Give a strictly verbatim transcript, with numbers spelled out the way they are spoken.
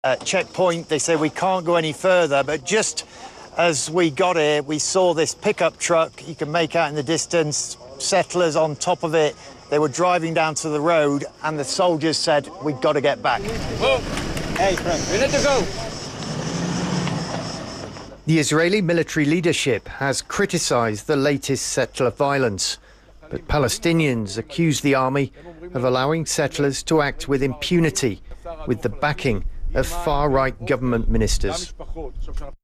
At checkpoint, they say we can't go any further, but just as we got here, we saw this pickup truck. You can make out in the distance, settlers on top of it. They were driving down to the road, and the soldiers said, we've got to get back. Whoa. Hey, Frank, we need to go. The Israeli military leadership has criticised the latest settler violence, but Palestinians accuse the army of allowing settlers to act with impunity, with the backing of far-right government ministers.